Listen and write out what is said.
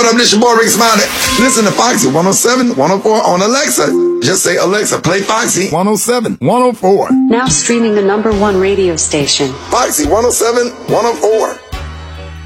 what up? This your boy Rick Smiley. Listen to Foxy 107, 104 on Alexa. Just say, Alexa, play Foxy 107, 104. Now streaming the #1 radio station. Foxy 107, 104.